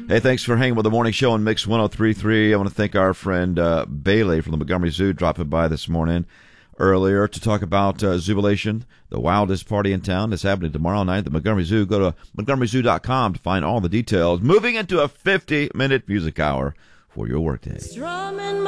Hey, thanks for hanging with the morning show on Mix 103.3. I want to thank our friend Bailey from the Montgomery Zoo dropping by this morning earlier to talk about Zubilation, the wildest party in town. That's happening tomorrow night at the Montgomery Zoo. Go to montgomerｙzoo.com to find all the details. Moving into a 50-minute music hour for your workday.